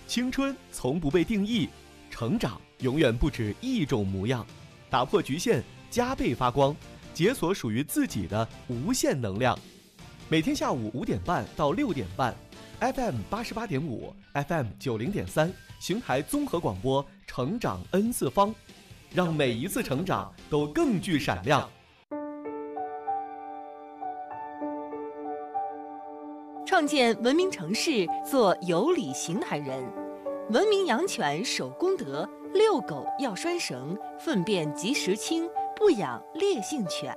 青春从不被定义，成长永远不止一种模样。打破局限，加倍发光，解锁属于自己的无限能量。每天下午5点半到6点半 ，FM 88.5 ，FM 90.3，邢台综合广播，成长 N 次方，让每一次成长都更具闪亮。 创建文明城市，做有礼邢台人。文明养犬守公德，遛狗要拴绳，粪便及时清，不养烈性犬。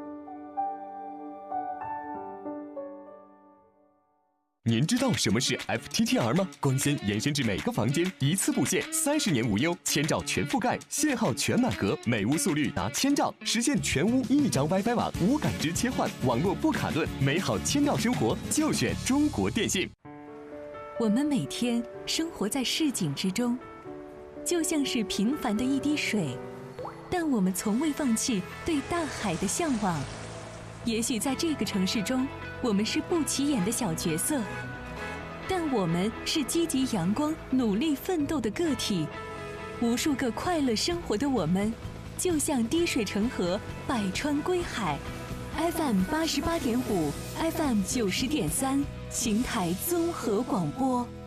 您知道什么是 FTTR 吗？光纤延伸至每个房间，一次布线，30年无忧，1000兆全覆盖，信号全满格，每屋速率达1000兆，实现全屋一张 WiFi 网，无感知切换，网络不卡顿，美好1000兆生活就选中国电信。 我们每天生活在市井之中，就像是平凡的一滴水，但我们从未放弃对大海的向往。也许在这个城市中，我们是不起眼的小角色，但我们是积极阳光、努力奋斗的个体。无数个快乐生活的我们，就像滴水成河，百川归海。FM 88.5 ，FM 90.3，邢台综合广播。